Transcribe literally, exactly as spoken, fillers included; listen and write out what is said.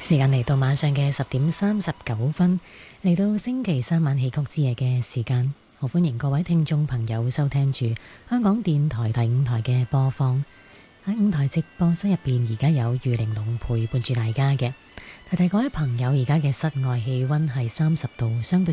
時間嚟到晚上嘅十點三十九分，嚟到星期三晚戲曲之夜嘅時間，好歡迎各位聽眾朋友收聽住香港電台第五台嘅播放。喺五台直播室入邊，而家有余玲瓏陪伴住大家嘅。提提各位朋友，而家嘅室外氣溫係三十度，相對